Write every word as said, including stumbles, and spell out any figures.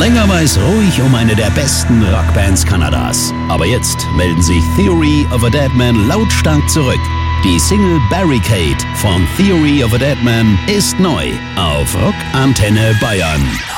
länger war es ruhig um eine der besten Rockbands Kanadas. Aber jetzt melden sich Theory of a Deadman lautstark zurück. Die Single Barricade von Theory of a Deadman ist neu auf Rock Antenne Bayern.